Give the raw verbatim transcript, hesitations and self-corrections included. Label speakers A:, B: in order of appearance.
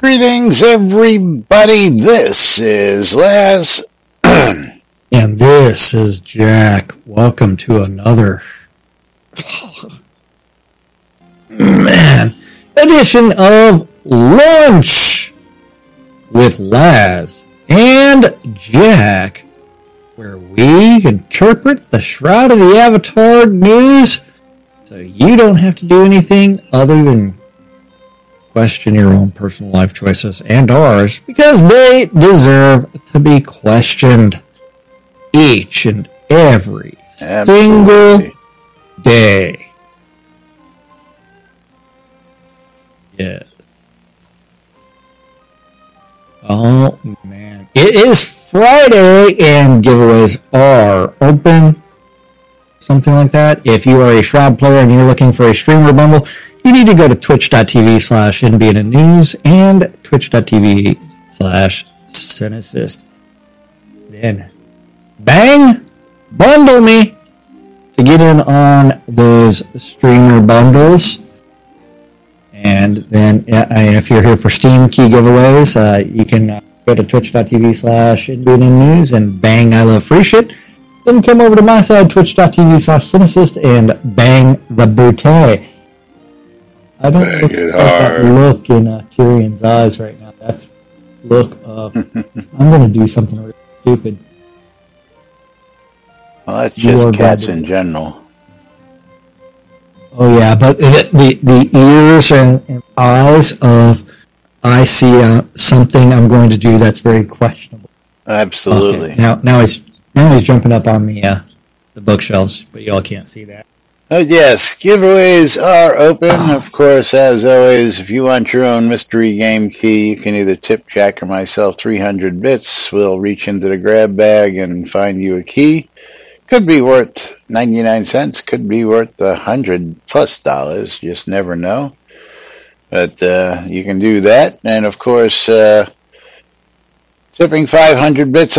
A: Greetings, everybody. This is Laz.
B: And this is Jack. Welcome to another man edition of Lunch with Laz and Jack, where we interpret the Shroud of the Avatar news so you don't have to do anything other than question your own personal life choices and ours, because they deserve to be questioned each and every Absolutely. single day. Yes. Oh, man. It is Friday, and giveaways are open. Something like that. If you are a Shroud player and you're looking for a streamer bundle, you need to go to twitch.tv slash NBN News and twitch.tv slash Cinesist. Then, bang, bundle me to get in on those streamer bundles. And then, if you're here for Steam key giveaways, uh, you can uh, go to twitch.tv slash NBN News and bang, I love free shit. Then come over to my side, twitch.tv slash Cinesist, and bang the bouquet. I don't
A: Bang
B: look
A: it
B: like that
A: hard.
B: look in uh, Tyrion's eyes right now. That's look of, I'm going to do something really stupid.
A: Well, that's
B: You
A: just
B: are
A: cats
B: bad.
A: in general.
B: Oh, yeah, but the the, the ears and, and eyes of, I see uh, something I'm going to do that's very questionable.
A: Absolutely.
B: Okay, now, now, he's, now he's jumping up on the, uh, the bookshelves, but y'all can't see that.
A: Oh, yes, giveaways are open. Of course, as always, if you want your own mystery game key, you can either tip Jack or myself three hundred bits. We'll reach into the grab bag and find you a key. Could be worth ninety-nine cents, could be worth one hundred plus dollars, just never know. But uh, you can do that. And, of course, uh, tipping five hundred bits